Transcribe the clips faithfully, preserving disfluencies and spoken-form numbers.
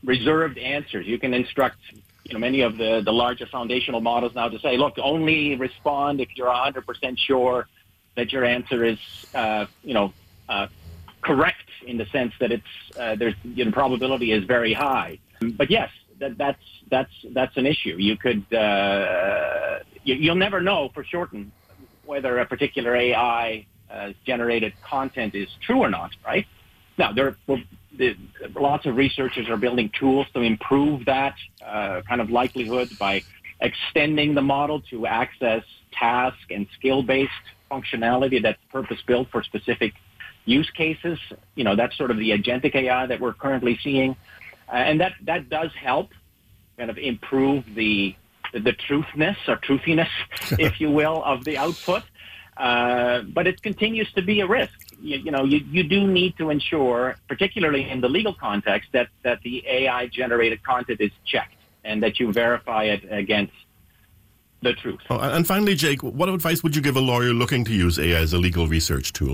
reserved answers. You can instruct, you know, many of the, the larger foundational models now to say, look, only respond if you're one hundred percent sure that your answer is, uh, you know, uh, correct in the sense that it's uh, there's you know, probability is very high. But yes, that, that's that's that's an issue. You could uh, you, you'll never know for certain whether a particular A I uh, generated content is true or not, right? Now, there are the, lots of researchers are building tools to improve that uh, kind of likelihood by extending the model to access task and skill-based functionality that's purpose-built for specific use cases. You know, that's sort of the agentic A I that we're currently seeing. Uh, and that, that does help kind of improve the the truthness or truthiness, if you will, of the output. Uh, but it continues to be a risk. You, you know, you, you do need to ensure, particularly in the legal context, that, that the A I-generated content is checked and that you verify it against the truth. Oh, and finally, Jake, what advice would you give a lawyer looking to use A I as a legal research tool?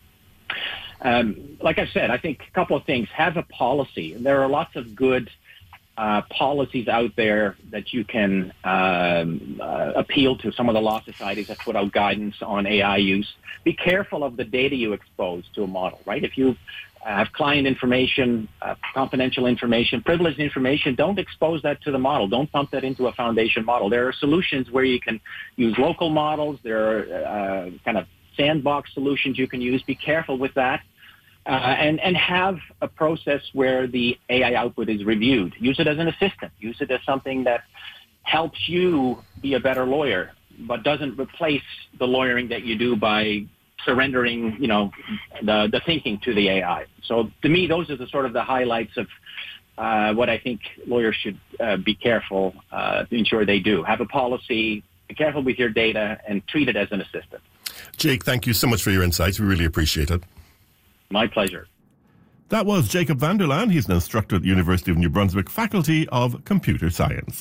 Um, like I said, I think a couple of things. Have a policy. There are lots of good uh, policies out there that you can um, uh, appeal to. Some of the law societies have put out guidance on A I use. Be careful of the data you expose to a model, right? If you have client information, uh, confidential information, privileged information, don't expose that to the model. Don't pump that into a foundation model. There are solutions where you can use local models. There are uh, kind of sandbox solutions you can use. Be careful with that. Uh, and, and have a process where the A I output is reviewed. Use it as an assistant. Use it as something that helps you be a better lawyer, but doesn't replace the lawyering that you do by surrendering, you know, the, the thinking to the A I. So to me, those are the sort of the highlights of uh, what I think lawyers should uh, be careful uh, to ensure they do. Have a policy, be careful with your data, and treat it as an assistant. Jake, thank you so much for your insights. We really appreciate it. My pleasure. That was Jacob van der Laan. He's an instructor at the University of New Brunswick, Faculty of Computer Science.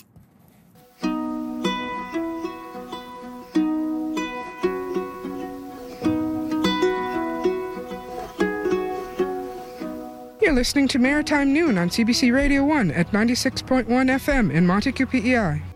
You're listening to Maritime Noon on C B C Radio one at ninety-six point one F M in Montecue, P E I.